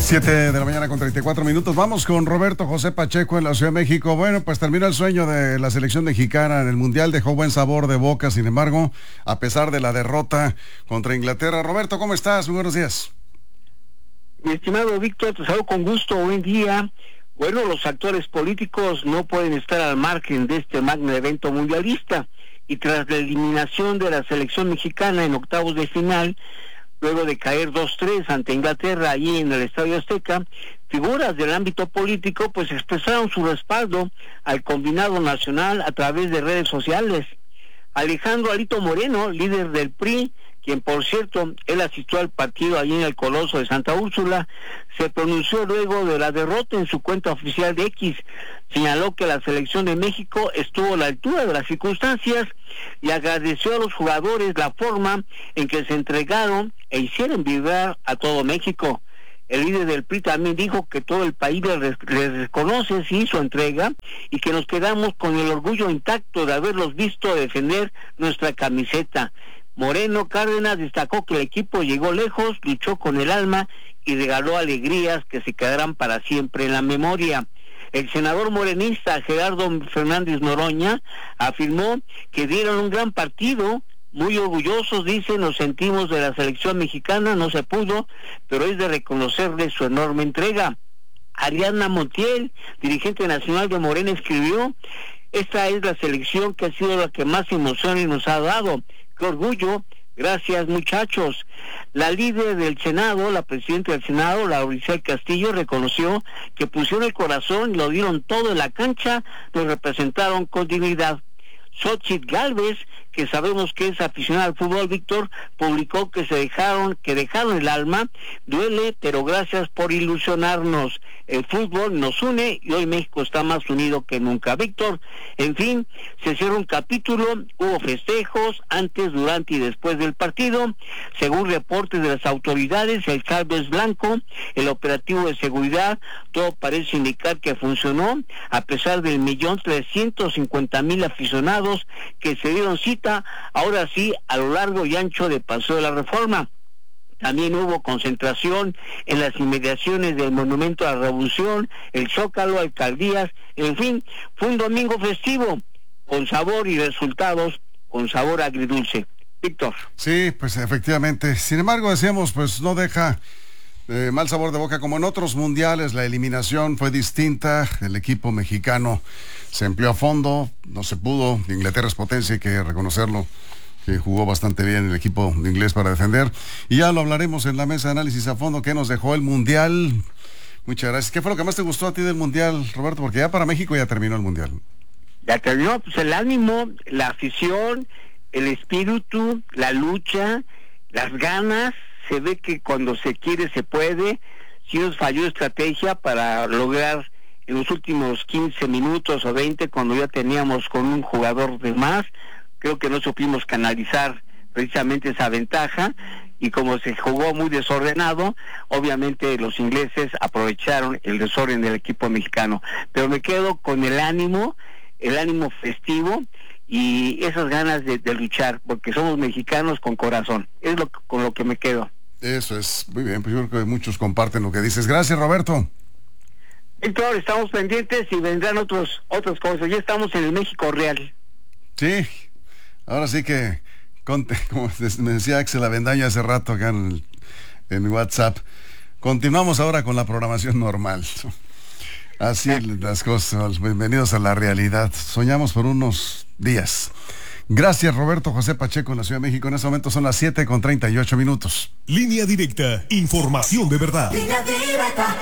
7 de la mañana con 34 minutos. Vamos con Roberto José Pacheco en la Ciudad de México. Bueno, pues terminó el sueño de la selección mexicana en el Mundial. Dejó buen sabor de boca, sin embargo, a pesar de la derrota contra Inglaterra. Roberto, ¿cómo estás? Muy buenos días. Mi estimado Víctor, te saludo con gusto. Buen día. Bueno, los actores políticos no pueden estar al margen de este magno evento mundialista. Y tras la eliminación de la selección mexicana en octavos de final, luego de caer 2-3 ante Inglaterra allí en el Estadio Azteca, figuras del ámbito político pues expresaron su respaldo al combinado nacional a través de redes sociales. Alejandro Alito Moreno, líder del PRI, quien por cierto, él asistió al partido allí en el Coloso de Santa Úrsula, se pronunció luego de la derrota en su cuenta oficial de X. Señaló que la selección de México estuvo a la altura de las circunstancias y agradeció a los jugadores la forma en que se entregaron e hicieron vibrar a todo México. El líder del PRI también dijo que todo el país les reconoce sí su entrega y que nos quedamos con el orgullo intacto de haberlos visto defender nuestra camiseta. Moreno Cárdenas destacó que el equipo llegó lejos, luchó con el alma y regaló alegrías que se quedarán para siempre en la memoria. El senador morenista Gerardo Fernández Noroña afirmó que dieron un gran partido, muy orgullosos, dice, nos sentimos de la selección mexicana, no se pudo, pero es de reconocerle su enorme entrega. Ariadna Montiel, dirigente nacional de Morena, escribió, esta es la selección que ha sido la que más emociones nos ha dado. ¡Qué orgullo! Gracias, muchachos. La líder del Senado, la presidenta del Senado, Lauricel Castillo, reconoció que pusieron el corazón y lo dieron todo en la cancha, lo representaron con dignidad. Xochitl Gálvez, que sabemos que es aficionada al fútbol, Víctor, publicó que dejaron el alma, duele, pero gracias por ilusionarnos. El fútbol nos une y hoy México está más unido que nunca. Víctor, en fin, se cierra un capítulo, hubo festejos antes, durante y después del partido. Según reportes de las autoridades, el saldo es blanco, el operativo de seguridad, todo parece indicar que funcionó, a pesar del 1.350.000 aficionados que se dieron cita, ahora sí, a lo largo y ancho de Paseo de la Reforma. También hubo concentración en las inmediaciones del Monumento a la Revolución, el Zócalo, alcaldías, en fin, fue un domingo festivo, con sabor y resultados, con sabor agridulce. Víctor. Sí, pues efectivamente. Sin embargo, decíamos, pues no deja mal sabor de boca como en otros mundiales. La eliminación fue distinta, el equipo mexicano se empleó a fondo, no se pudo, Inglaterra es potencia, hay que reconocerlo, que jugó bastante bien el equipo de inglés para defender, y ya lo hablaremos en la mesa de análisis a fondo, qué nos dejó el mundial. Muchas gracias. ¿Qué fue lo que más te gustó a ti del mundial, Roberto? Porque ya para México ya terminó el mundial. Ya terminó, pues el ánimo, la afición, el espíritu, la lucha, las ganas. Se ve que cuando se quiere se puede. Sí nos falló estrategia para lograr en los últimos 15 minutos o 20, cuando ya teníamos con un jugador de más, creo que no supimos canalizar precisamente esa ventaja, y como se jugó muy desordenado, obviamente los ingleses aprovecharon el desorden del equipo mexicano. Pero me quedo con el ánimo festivo y esas ganas de luchar, porque somos mexicanos con corazón. Es con lo que me quedo. Eso es, muy bien, pues yo creo que muchos comparten lo que dices. Gracias, Roberto. Víctor, estamos pendientes y vendrán otras cosas. Ya estamos en el México real. Sí, ahora sí que, como me decía Axel Avendaño hace rato acá en WhatsApp, continuamos ahora con la programación normal. Así las cosas, bienvenidos a la realidad. Soñamos por unos días. Gracias, Roberto José Pacheco en la Ciudad de México. En este momento son las 7:38. Línea directa, información de verdad. Línea directa.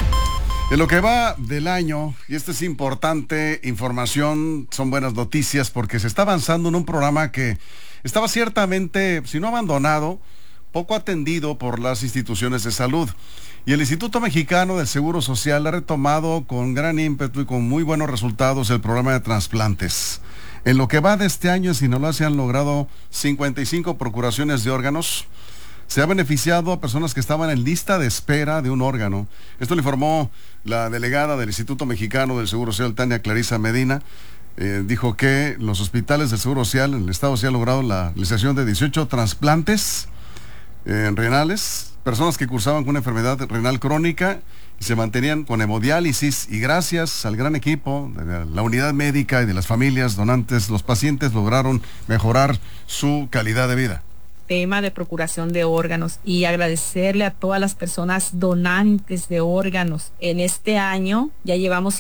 En lo que va del año, y esto es importante información, son buenas noticias, porque se está avanzando en un programa que estaba ciertamente, si no abandonado, poco atendido por las instituciones de salud. Y el Instituto Mexicano del Seguro Social ha retomado con gran ímpetu y con muy buenos resultados el programa de trasplantes. En lo que va de este año en Sinaloa se han logrado 55 procuraciones de órganos. Se ha beneficiado a personas que estaban en lista de espera de un órgano. Esto lo informó la delegada del Instituto Mexicano del Seguro Social, Tania Clarisa Medina. Dijo que los hospitales del Seguro Social, el Estado, se ha logrado la realización de 18 trasplantes renales, personas que cursaban con una enfermedad renal crónica y se mantenían con hemodiálisis, y gracias al gran equipo de la unidad médica y de las familias donantes, los pacientes lograron mejorar su calidad de vida. Tema de procuración de órganos, y agradecerle a todas las personas donantes de órganos. En este año ya llevamos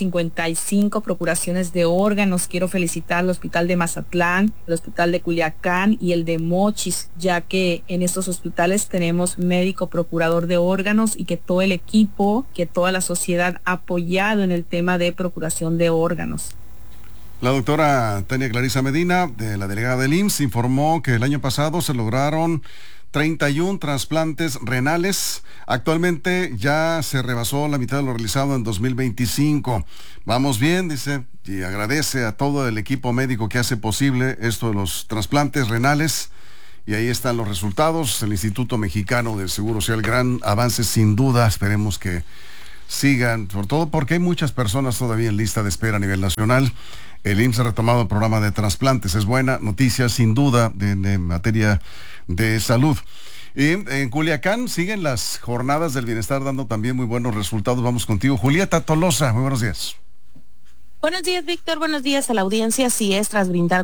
55 procuraciones de órganos. Quiero felicitar al Hospital de Mazatlán, el Hospital de Culiacán y el de Mochis, ya que en estos hospitales tenemos médico procurador de órganos, y que todo el equipo, que toda la sociedad ha apoyado en el tema de procuración de órganos. La doctora Tania Clarisa Medina, de la delegada del IMSS, informó que el año pasado se lograron 31 trasplantes renales. Actualmente ya se rebasó la mitad de lo realizado en 2025. Vamos bien, dice, y agradece a todo el equipo médico que hace posible esto de los trasplantes renales. Y ahí están los resultados. El Instituto Mexicano del Seguro Social, gran avance sin duda. Esperemos que sigan, sobre todo porque hay muchas personas todavía en lista de espera a nivel nacional. El IMSS ha retomado el programa de trasplantes. Es buena noticia, sin duda, de materia de salud. Y en Culiacán siguen las jornadas del bienestar dando también muy buenos resultados. Vamos contigo, Julieta Tolosa. Muy buenos días. Buenos días, Víctor. Buenos días a la audiencia. Así es, tras brindar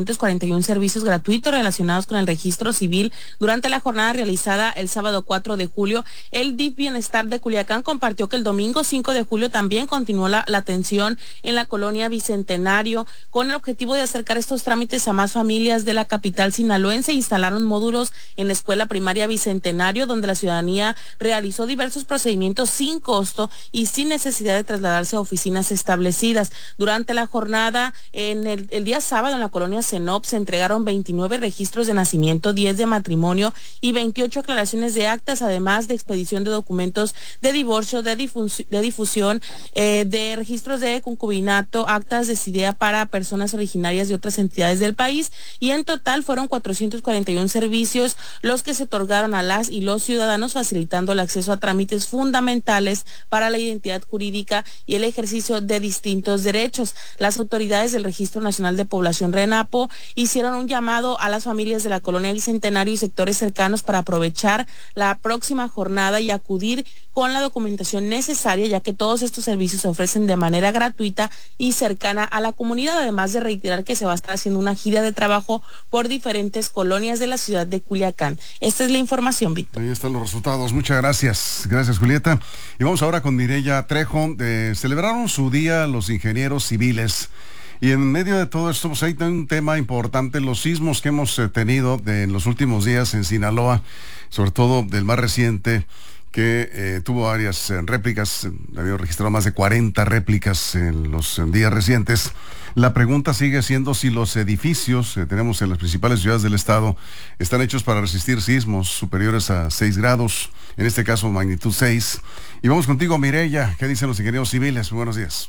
441 servicios gratuitos relacionados con el registro civil durante la jornada realizada el sábado 4 de julio, el DIF Bienestar de Culiacán compartió que el domingo 5 de julio también continuó la atención en la colonia Bicentenario, con el objetivo de acercar estos trámites a más familias de la capital sinaloense. Instalaron módulos en la escuela primaria Bicentenario, donde la ciudadanía realizó diversos procedimientos sin costo y sin necesidad de trasladarse a oficinas establecidas. Durante la jornada, en el día sábado, en la colonia Cenop, se entregaron 29 registros de nacimiento, 10 de matrimonio y 28 aclaraciones de actas, además de expedición de documentos de divorcio, de difusión, de registros de concubinato, actas de CIDEA para personas originarias de otras entidades del país. Y en total fueron 441 servicios los que se otorgaron a las y los ciudadanos, facilitando el acceso a trámites fundamentales para la identidad jurídica y el ejercicio de distintos derechos. Las autoridades del Registro Nacional de Población RENAPO hicieron un llamado a las familias de la colonia Bicentenario y sectores cercanos para aprovechar la próxima jornada y acudir con la documentación necesaria, ya que todos estos servicios se ofrecen de manera gratuita y cercana a la comunidad, además de reiterar que se va a estar haciendo una gira de trabajo por diferentes colonias de la ciudad de Culiacán. Esta es la información, Víctor. Ahí están los resultados. Muchas gracias. Gracias, Julieta. Y vamos ahora con Mireya Trejo. Celebraron su día los ingenieros civiles. Y en medio de todo esto, pues hay un tema importante, los sismos que hemos tenido en los últimos días en Sinaloa, sobre todo del más reciente, que tuvo varias réplicas. Había registrado más de 40 réplicas en los días recientes. La pregunta sigue siendo si los edificios que tenemos en las principales ciudades del estado están hechos para resistir sismos superiores a 6 grados, en este caso magnitud 6. Y vamos contigo, Mireya. ¿Qué dicen los ingenieros civiles? Muy buenos días.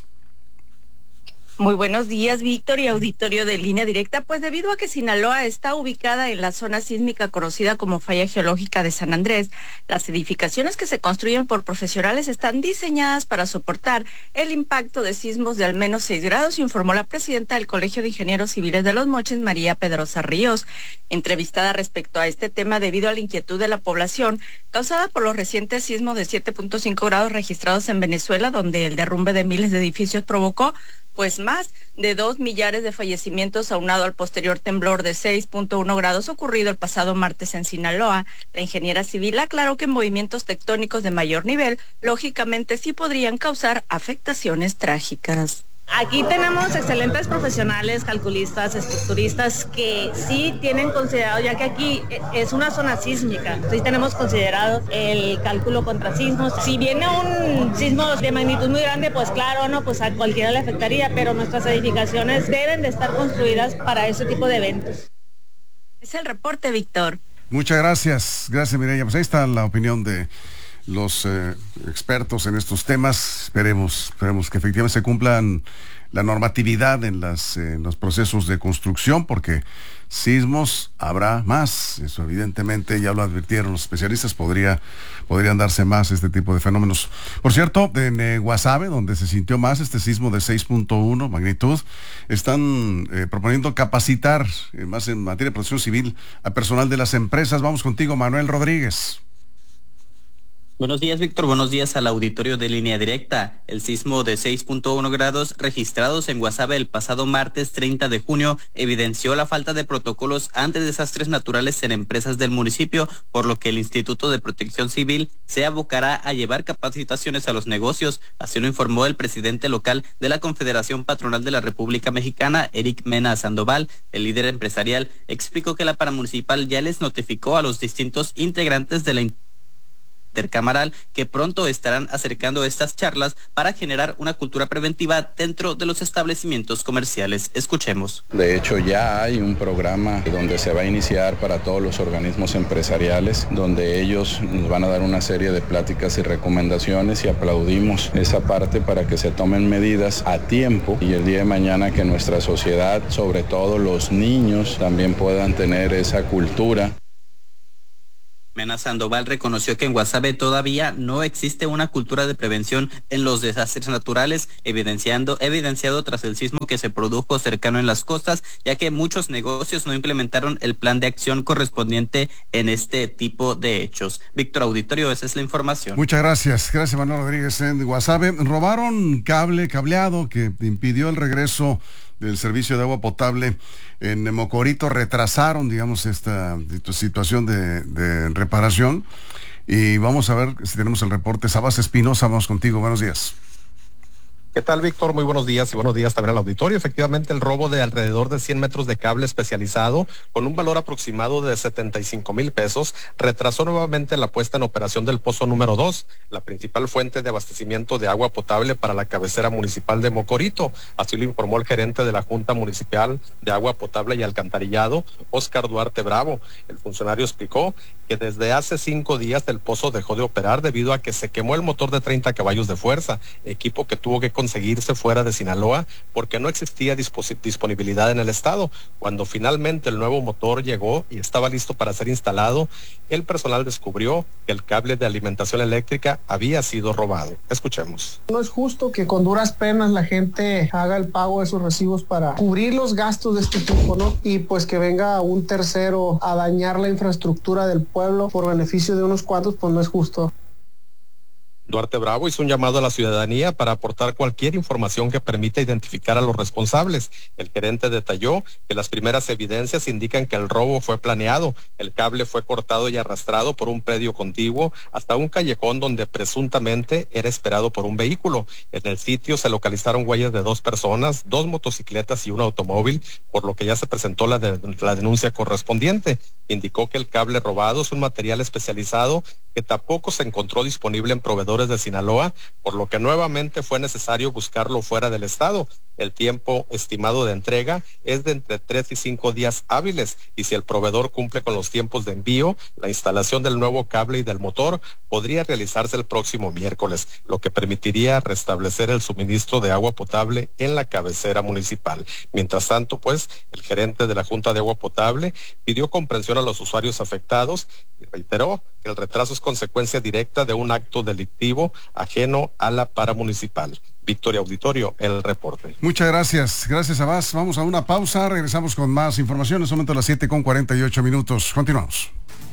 Muy buenos días, Víctor y auditorio de Línea Directa. Pues debido a que Sinaloa está ubicada en la zona sísmica conocida como Falla Geológica de San Andrés, las edificaciones que se construyen por profesionales están diseñadas para soportar el impacto de sismos de al menos 6 grados, informó la presidenta del Colegio de Ingenieros Civiles de Los Mochis, María Pedrosa Ríos. Entrevistada respecto a este tema debido a la inquietud de la población causada por los recientes sismos de 7.5 grados registrados en Venezuela, donde el derrumbe de miles de edificios provocó pues más de 2 millares de fallecimientos, aunado al posterior temblor de 6.1 grados ocurrido el pasado martes en Sinaloa. La ingeniera civil aclaró que movimientos tectónicos de mayor nivel, lógicamente sí podrían causar afectaciones trágicas. Aquí tenemos excelentes profesionales, calculistas, estructuristas que sí tienen considerado, ya que aquí es una zona sísmica, sí tenemos considerado el cálculo contra sismos. Si viene un sismo de magnitud muy grande, pues claro, no, pues a cualquiera le afectaría, pero nuestras edificaciones deben de estar construidas para ese tipo de eventos. Es el reporte, Víctor. Muchas gracias. Gracias, Mireya. Pues ahí está la opinión de los expertos en estos temas. Esperemos que efectivamente se cumplan la normatividad en los procesos de construcción, porque sismos habrá más. Eso evidentemente ya lo advirtieron los especialistas, podrían darse más este tipo de fenómenos. Por cierto, en Guasave, donde se sintió más este sismo de 6.1 magnitud, están proponiendo capacitar más en materia de protección civil a personal de las empresas. Vamos contigo, Manuel Rodríguez. Buenos días, Víctor. Buenos días al auditorio de Línea Directa. El sismo de 6.1 grados registrados en Guasave el pasado martes 30 de junio evidenció la falta de protocolos ante desastres naturales en empresas del municipio, por lo que el Instituto de Protección Civil se abocará a llevar capacitaciones a los negocios. Así lo informó el presidente local de la Confederación Patronal de la República Mexicana, Eric Mena Sandoval. El líder empresarial explicó que la paramunicipal ya les notificó a los distintos integrantes de la intercamaral que pronto estarán acercando estas charlas para generar una cultura preventiva dentro de los establecimientos comerciales. Escuchemos. De hecho, ya hay un programa donde se va a iniciar para todos los organismos empresariales, donde ellos nos van a dar una serie de pláticas y recomendaciones, y aplaudimos esa parte para que se tomen medidas a tiempo y el día de mañana que nuestra sociedad, sobre todo los niños, también puedan tener esa cultura. Mena Sandoval reconoció que en Guasave todavía no existe una cultura de prevención en los desastres naturales, evidenciado tras el sismo que se produjo cercano en las costas, ya que muchos negocios no implementaron el plan de acción correspondiente en este tipo de hechos. Víctor, auditorio, esa es la información. Muchas gracias. Gracias, Manuel Rodríguez. En Guasave robaron cableado que impidió el regreso del servicio de agua potable en Mocorito. Retrasaron, digamos, esta situación de reparación, y vamos a ver si tenemos el reporte. Sabas Espinosa, vamos contigo, buenos días. ¿Qué tal, Víctor? Muy buenos días, y buenos días también al auditorio. Efectivamente, el robo de alrededor de 100 metros de cable especializado con un valor aproximado de 75,000 pesos retrasó nuevamente la puesta en operación del pozo número 2, la principal fuente de abastecimiento de agua potable para la cabecera municipal de Mocorito. Así lo informó el gerente de la Junta Municipal de Agua Potable y Alcantarillado, Óscar Duarte Bravo. El funcionario explicó que desde hace 5 días el pozo dejó de operar debido a que se quemó el motor de 30 caballos de fuerza, equipo que tuvo que conseguirse fuera de Sinaloa porque no existía disponibilidad en el estado. Cuando finalmente el nuevo motor llegó y estaba listo para ser instalado, el personal descubrió que el cable de alimentación eléctrica había sido robado. Escuchemos. No es justo que con duras penas la gente haga el pago de sus recibos para cubrir los gastos de este tipo, ¿no? Y pues que venga un tercero a dañar la infraestructura del pueblo por beneficio de unos cuantos, pues no es justo. Duarte Bravo hizo un llamado a la ciudadanía para aportar cualquier información que permita identificar a los responsables. El gerente detalló que las primeras evidencias indican que el robo fue planeado. El cable fue cortado y arrastrado por un predio contiguo hasta un callejón donde presuntamente era esperado por un vehículo. En el sitio se localizaron huellas de 2 personas, 2 motocicletas y un automóvil, por lo que ya se presentó la denuncia correspondiente. Indicó que el cable robado es un material especializado que tampoco se encontró disponible en proveedores de Sinaloa, por lo que nuevamente fue necesario buscarlo fuera del estado. El tiempo estimado de entrega es de entre 3 y 5 días hábiles, y si el proveedor cumple con los tiempos de envío, la instalación del nuevo cable y del motor podría realizarse el próximo miércoles, lo que permitiría restablecer el suministro de agua potable en la cabecera municipal. Mientras tanto, pues, el gerente de la Junta de Agua Potable pidió comprensión a los usuarios afectados y reiteró que el retraso es consecuencia directa de un acto delictivo ajeno a la paramunicipal. Victoria, auditorio, el reporte. Muchas gracias. Gracias, Abbas. Vamos a una pausa. Regresamos con más información. En este momento a las 7:48. Continuamos.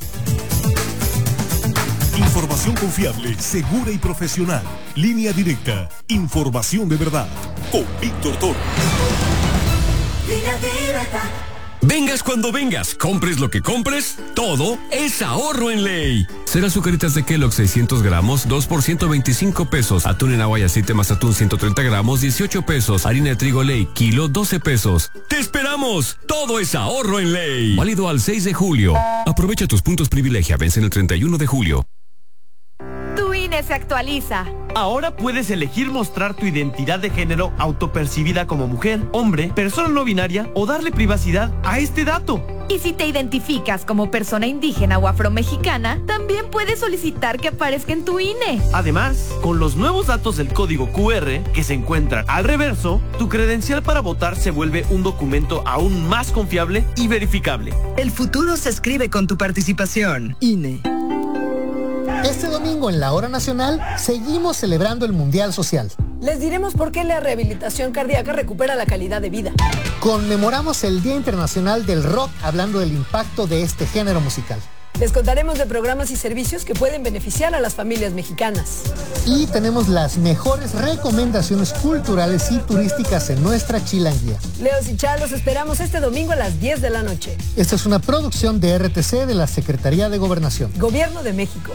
Información confiable, segura y profesional. Línea Directa. Información de verdad. Con Víctor Toro. Línea Directa. Vengas cuando vengas, compres lo que compres, todo es ahorro en ley. Cero azucaritas de Kellogg 600 gramos, 2 por 125 pesos. Atún en agua y aceite más atún 130 gramos, 18 pesos. Harina de trigo Ley, kilo, 12 pesos. ¡Te esperamos! Todo es ahorro en ley. Válido al 6 de julio. Aprovecha tus puntos privilegia, vencen el 31 de julio. Tu INE se actualiza. Ahora puedes elegir mostrar tu identidad de género autopercibida como mujer, hombre, persona no binaria o darle privacidad a este dato. Y si te identificas como persona indígena o afromexicana, también puedes solicitar que aparezca en tu INE. Además, con los nuevos datos del código QR que se encuentran al reverso, tu credencial para votar se vuelve un documento aún más confiable y verificable. El futuro se escribe con tu participación. INE. Este domingo en la Hora Nacional seguimos celebrando el Mundial Social. Les diremos por qué la rehabilitación cardíaca recupera la calidad de vida. Conmemoramos el Día Internacional del Rock hablando del impacto de este género musical. Les contaremos de programas y servicios que pueden beneficiar a las familias mexicanas. Y tenemos las mejores recomendaciones culturales y turísticas en nuestra chilanguía. Leos y Chá, los esperamos este domingo a las 10 de la noche. Esta es una producción de RTC de la Secretaría de Gobernación. Gobierno de México.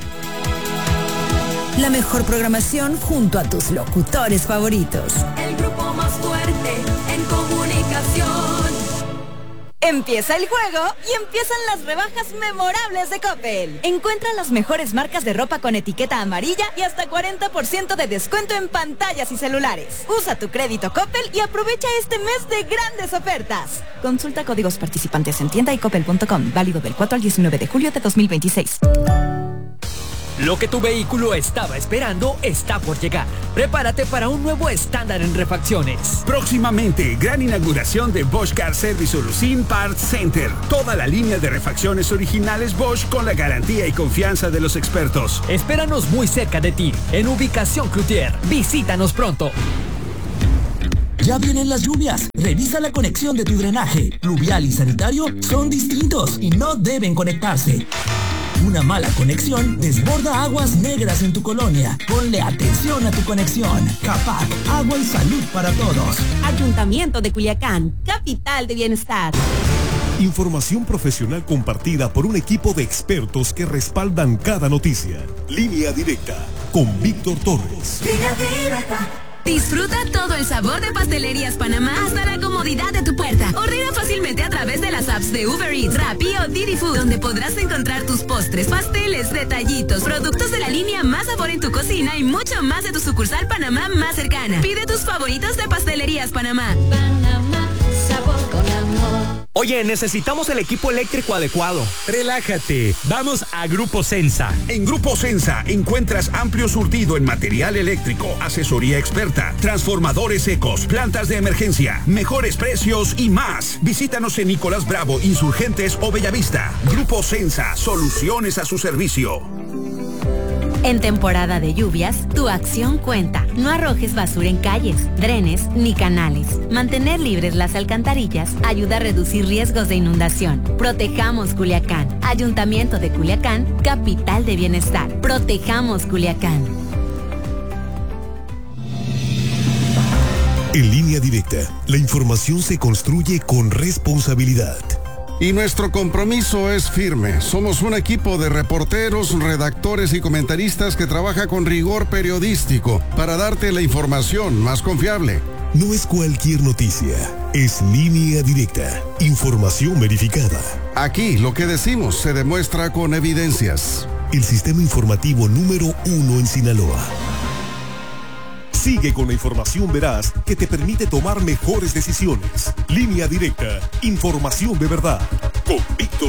La mejor programación junto a tus locutores favoritos. El grupo más fuerte en comunicación. Empieza el juego y empiezan las rebajas memorables de Coppel. Encuentra las mejores marcas de ropa con etiqueta amarilla y hasta 40% de descuento en pantallas y celulares. Usa tu crédito Coppel y aprovecha este mes de grandes ofertas. Consulta códigos participantes en tienda y coppel.com. Válido del 4 al 19 de julio de 2026. Lo que tu vehículo estaba esperando está por llegar. Prepárate para un nuevo estándar en refacciones. Próximamente, gran inauguración de Bosch Car Service Solution Parts Center. Toda la línea de refacciones originales Bosch con la garantía y confianza de los expertos. Espéranos muy cerca de ti, en Ubicación Cloutier. Visítanos pronto. Ya vienen las lluvias. Revisa la conexión de tu drenaje. Pluvial y sanitario son distintos y no deben conectarse. Una mala conexión desborda aguas negras en tu colonia. Ponle atención a tu conexión. CAPAC, agua y salud para todos. Ayuntamiento de Culiacán, capital de bienestar. Información profesional compartida por un equipo de expertos que respaldan cada noticia. Línea Directa con Víctor Torres. Línea Directa. Disfruta todo el sabor de Pastelerías Panamá hasta la comodidad de tu puerta. Ordena fácilmente a través de las apps de Uber Eats, Rappi o Didi Food, donde podrás encontrar tus postres, pasteles, detallitos, productos de la línea Más Sabor en tu cocina y mucho más de tu sucursal Panamá más cercana. Pide tus favoritos de Pastelerías Panamá. Panamá, sabor con amor. Oye, necesitamos el equipo eléctrico adecuado. Relájate, vamos a Grupo Sensa. En Grupo Sensa encuentras amplio surtido en material eléctrico, asesoría experta, transformadores secos, plantas de emergencia, mejores precios y más. Visítanos en Nicolás Bravo, Insurgentes o Bellavista. Grupo Sensa, soluciones a su servicio. En temporada de lluvias, tu acción cuenta. No arrojes basura en calles, drenes ni canales. Mantener libres las alcantarillas ayuda a reducir riesgos de inundación. Protejamos Culiacán. Ayuntamiento de Culiacán, capital de bienestar. Protejamos Culiacán. En Línea Directa, la información se construye con responsabilidad. Y nuestro compromiso es firme. Somos un equipo de reporteros, redactores y comentaristas que trabaja con rigor periodístico para darte la información más confiable. No es cualquier noticia, es Línea Directa, información verificada. Aquí lo que decimos se demuestra con evidencias. El sistema informativo número 1 en Sinaloa. Sigue con la información veraz que te permite tomar mejores decisiones. Línea Directa, información de verdad. Con Víctor